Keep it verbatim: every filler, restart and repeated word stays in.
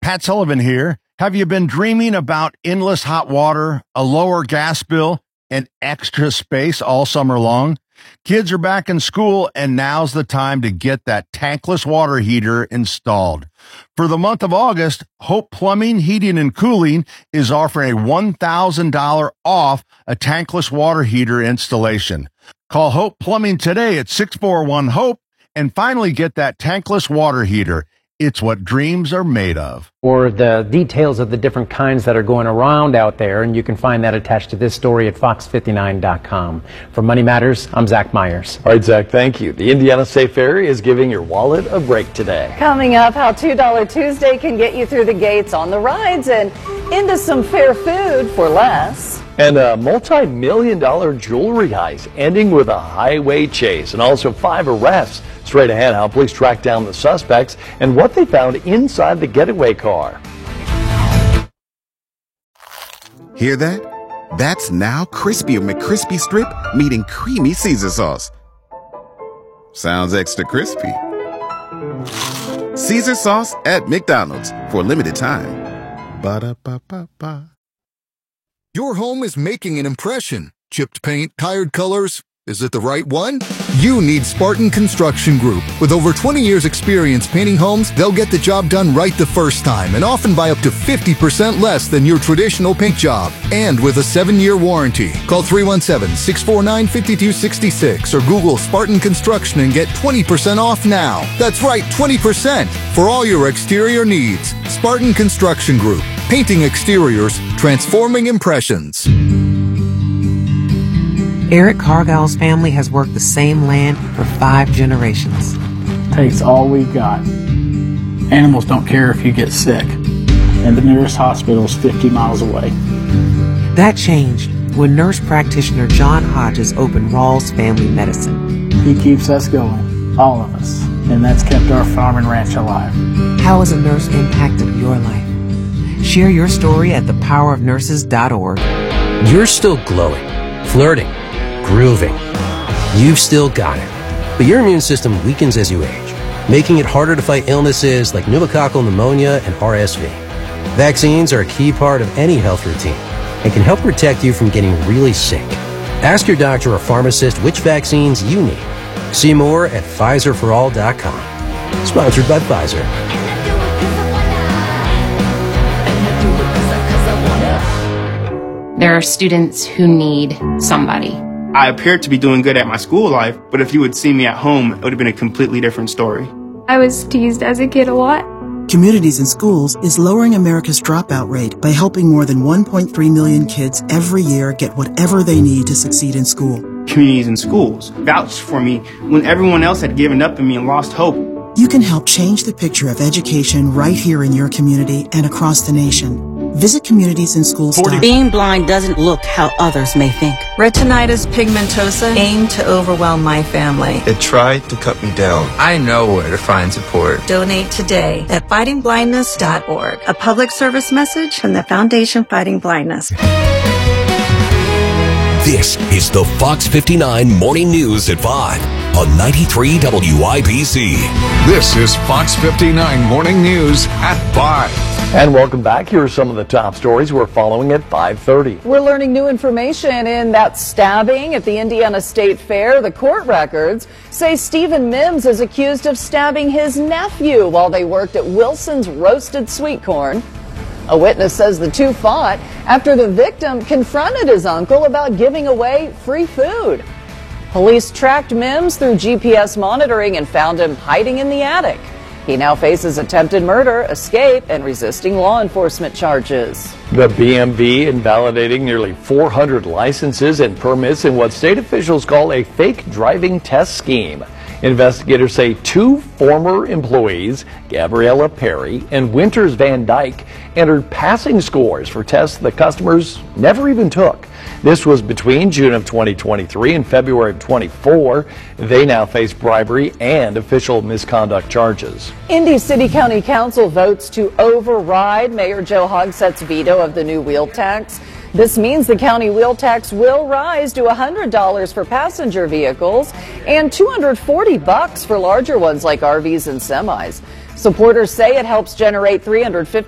Pat Sullivan here. Have you been dreaming about endless hot water, a lower gas bill, and extra space all summer long? Kids are back in school, and now's the time to get that tankless water heater installed. For the month of August, Hope Plumbing, Heating, and Cooling is offering a one thousand dollars off a tankless water heater installation. Call Hope Plumbing today at six four one HOPE and finally get that tankless water heater. It's what dreams are made of. Or the details of the different kinds that are going around out there, and you can find that attached to this story at fox fifty-nine dot com. For Money Matters, I'm Zach Myers. All right, Zach, thank you. The Indiana State Fair is giving your wallet a break today. Coming up, how two dollar Tuesday can get you through the gates on the rides and into some fair food for less. And a multi-million dollar jewelry heist ending with a highway chase, and also five arrests. Straight ahead, how police tracked down the suspects and what they found inside the getaway car. Hear that? That's now Crispy McCrispy Strip meeting Creamy Caesar Sauce. Sounds extra crispy. Caesar Sauce at McDonald's for a limited time. Ba-da-ba-ba-ba. Your home is making an impression. Chipped paint, tired colors. Is it the right one? You need Spartan Construction Group. With over twenty years experience painting homes, they'll get the job done right the first time and often by up to fifty percent less than your traditional paint job. And with a seven year warranty. Call three one seven, six four nine, five two six six or Google Spartan Construction and get twenty percent off now. That's right, twenty percent for all your exterior needs. Spartan Construction Group. Painting exteriors, transforming impressions. Eric Cargill's family has worked the same land for five generations. Takes all we've got. Animals don't care if you get sick, and the nearest hospital is fifty miles away. That changed when nurse practitioner John Hodges opened Rawls Family Medicine. He keeps us going, all of us, and that's kept our farm and ranch alive. How has a nurse impacted your life? Share your story at the power of nurses dot org. You're still glowing, flirting, grooving. You've still got it. But your immune system weakens as you age, making it harder to fight illnesses like pneumococcal pneumonia and R S V. Vaccines are a key part of any health routine and can help protect you from getting really sick. Ask your doctor or pharmacist which vaccines you need. See more at Pfizer for all dot com. Sponsored by Pfizer. There are students who need somebody. I appeared to be doing good at my school life, but if you would see me at home, it would have been a completely different story. I was teased as a kid a lot. Communities in Schools is lowering America's dropout rate by helping more than one point three million kids every year get whatever they need to succeed in school. Communities in Schools vouched for me when everyone else had given up on me and lost hope. You can help change the picture of education right here in your community and across the nation. Visit communities in schools. Being blind doesn't look how others may think. Retinitis pigmentosa aimed to overwhelm my family. It tried to cut me down. I know where to find support. Donate today at fighting blindness dot org. A public service message from the Foundation Fighting Blindness. This is the Fox fifty-nine Morning News at five on ninety-three W I B C. This is Fox fifty-nine Morning News at five. And welcome back. Here are some of the top stories we're following at five thirty. We're learning new information in that stabbing at the Indiana State Fair. The court records say Stephen Mims is accused of stabbing his nephew while they worked at Wilson's Roasted Sweet Corn. A witness says the two fought after the victim confronted his uncle about giving away free food. Police tracked Mims through G P S monitoring and found him hiding in the attic. He now faces attempted murder, escape, and resisting law enforcement charges. The B M V invalidating nearly four hundred licenses and permits in what state officials call a fake driving test scheme. Investigators say two former employees, Gabriella Perry and Winters Van Dyke, entered passing scores for tests the customers never even took. This was between June of twenty twenty-three and February of twenty-four. They now face bribery and official misconduct charges. Indy City County Council votes to override Mayor Joe Hogsett's veto of the new wheel tax. This means the county wheel tax will rise to one hundred dollars for passenger vehicles and two hundred forty bucks for larger ones like R Vs and semis. Supporters say it helps generate three hundred fifty